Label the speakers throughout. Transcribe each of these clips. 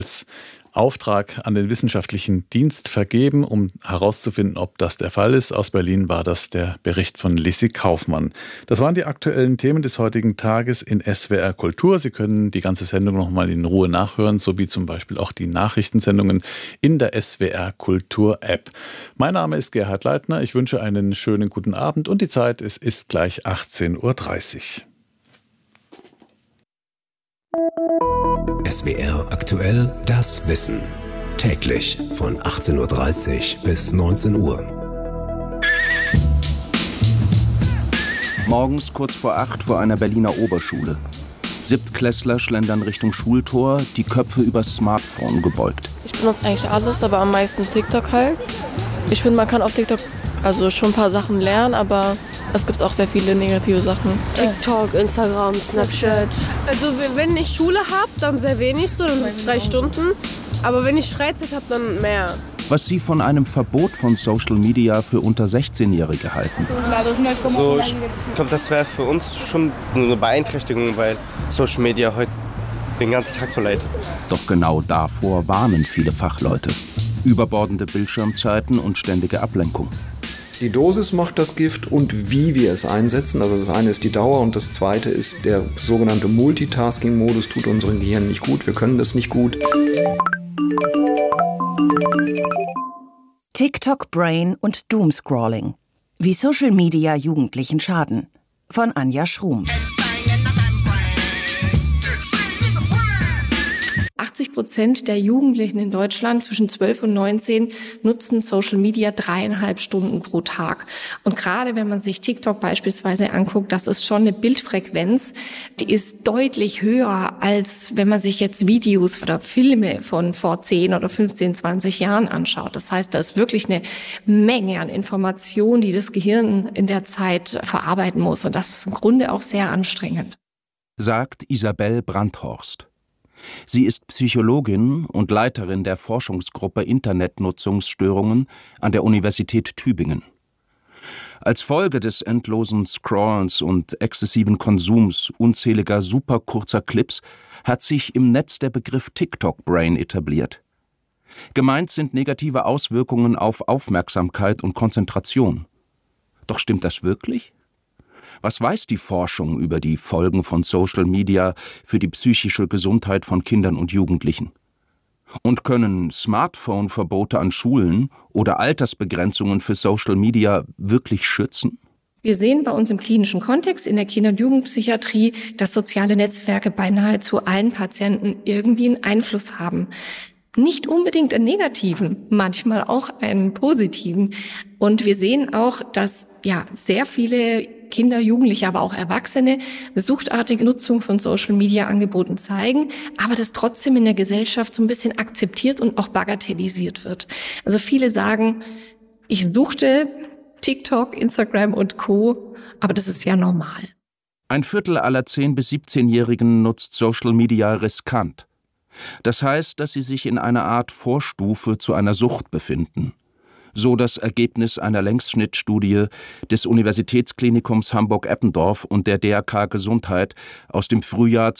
Speaker 1: als Auftrag an den wissenschaftlichen Dienst vergeben, um herauszufinden, ob das der Fall ist. Aus Berlin war das der Bericht von Lissi Kaufmann. Das waren die aktuellen Themen des heutigen Tages in SWR Kultur. Sie können die ganze Sendung noch mal in Ruhe nachhören, sowie zum Beispiel auch die Nachrichtensendungen in der SWR Kultur App. Mein Name ist Gerhard Leitner. Ich wünsche einen schönen guten Abend und die Zeit, es ist gleich 18:30 Uhr.
Speaker 2: SWR aktuell, das Wissen. Täglich von 18:30 Uhr bis 19 Uhr.
Speaker 3: Morgens kurz vor 8 vor einer Berliner Oberschule. Siebtklässler schlendern Richtung Schultor, die Köpfe übers Smartphone gebeugt.
Speaker 4: Ich benutze eigentlich alles, aber am meisten TikTok halt. Ich finde, man kann auf TikTok schon ein paar Sachen lernen, aber es gibt auch sehr viele negative Sachen.
Speaker 5: TikTok, Instagram, Snapchat.
Speaker 6: Also wenn ich Schule habe, dann sehr wenig, so dann sind es 3 Stunden. Aber wenn ich Freizeit habe, dann mehr.
Speaker 3: Was sie von einem Verbot von Social Media für unter 16-Jährige halten.
Speaker 7: So, ich glaube, das wäre für uns schon eine Beeinträchtigung, weil Social Media heute den ganzen Tag so leidet.
Speaker 3: Doch genau davor warnen viele Fachleute. Überbordende Bildschirmzeiten und ständige Ablenkung.
Speaker 8: Die Dosis macht das Gift und wie wir es einsetzen. Also das eine ist die Dauer und das zweite ist der sogenannte Multitasking-Modus, tut unserem Gehirn nicht gut. Wir können das nicht gut.
Speaker 9: TikTok Brain und Doomscrolling. Wie Social Media Jugendlichen schaden. Von Anja Schrum.
Speaker 10: 80% der Jugendlichen in Deutschland zwischen 12 und 19 nutzen Social Media 3,5 Stunden pro Tag. Und gerade wenn man sich TikTok beispielsweise anguckt, das ist schon eine Bildfrequenz, die ist deutlich höher, als wenn man sich jetzt Videos oder Filme von vor 10 oder 15, 20 Jahren anschaut. Das heißt, da ist wirklich eine Menge an Informationen, die das Gehirn in der Zeit verarbeiten muss. Und das ist im Grunde auch sehr anstrengend.
Speaker 3: Sagt Isabel Brandhorst. Sie ist Psychologin und Leiterin der Forschungsgruppe Internetnutzungsstörungen an der Universität Tübingen. Als Folge des endlosen Scrollens und exzessiven Konsums unzähliger superkurzer Clips hat sich im Netz der Begriff TikTok-Brain etabliert. Gemeint sind negative Auswirkungen auf Aufmerksamkeit und Konzentration. Doch stimmt das wirklich? Was weiß die Forschung über die Folgen von Social Media für die psychische Gesundheit von Kindern und Jugendlichen? Und können Smartphone-Verbote an Schulen oder Altersbegrenzungen für Social Media wirklich schützen?
Speaker 10: Wir sehen bei uns im klinischen Kontext in der Kinder- und Jugendpsychiatrie, dass soziale Netzwerke bei nahezu allen Patienten irgendwie einen Einfluss haben. Nicht unbedingt einen negativen, manchmal auch einen positiven. Und wir sehen auch, dass sehr viele Kinder, Jugendliche, aber auch Erwachsene eine suchtartige Nutzung von Social-Media-Angeboten zeigen, aber das trotzdem in der Gesellschaft so ein bisschen akzeptiert und auch bagatellisiert wird. Also viele sagen, ich suchte TikTok, Instagram und Co., aber das ist ja normal.
Speaker 3: Ein Viertel aller 10- bis 17-Jährigen nutzt Social Media riskant. Das heißt, dass sie sich in einer Art Vorstufe zu einer Sucht befinden. So das Ergebnis einer Längsschnittstudie des Universitätsklinikums Hamburg-Eppendorf und der DRK Gesundheit aus dem Frühjahr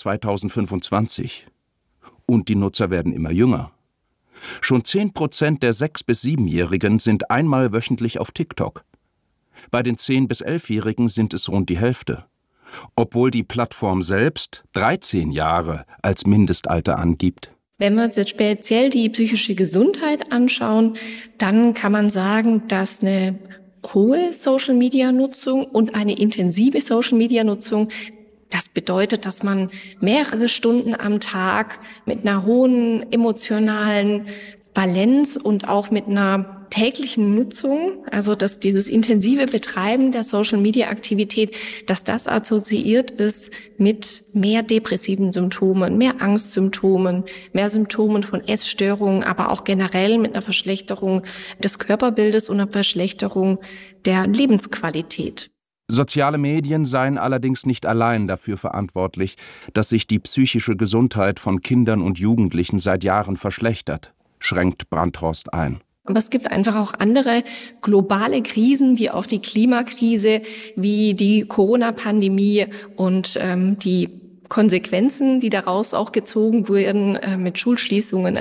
Speaker 3: 2025. Und die Nutzer werden immer jünger. Schon 10% der 6- bis 7-Jährigen sind einmal wöchentlich auf TikTok. Bei den 10- bis 11-Jährigen sind es rund die Hälfte. Obwohl die Plattform selbst 13 Jahre als Mindestalter angibt.
Speaker 10: Wenn wir uns jetzt speziell die psychische Gesundheit anschauen, dann kann man sagen, dass eine hohe Social-Media-Nutzung und eine intensive Social-Media-Nutzung, das bedeutet, dass man mehrere Stunden am Tag mit einer hohen emotionalen Valenz und auch mit einer täglichen Nutzung, also dass dieses intensive Betreiben der Social-Media-Aktivität, dass das assoziiert ist mit mehr depressiven Symptomen, mehr Angstsymptomen, mehr Symptomen von Essstörungen, aber auch generell mit einer Verschlechterung des Körperbildes und einer Verschlechterung der Lebensqualität.
Speaker 3: Soziale Medien seien allerdings nicht allein dafür verantwortlich, dass sich die psychische Gesundheit von Kindern und Jugendlichen seit Jahren verschlechtert, schränkt Brandhorst ein.
Speaker 10: Aber es gibt einfach auch andere globale Krisen, wie auch die Klimakrise, wie die Corona-Pandemie und die Konsequenzen, die daraus auch gezogen wurden mit Schulschließungen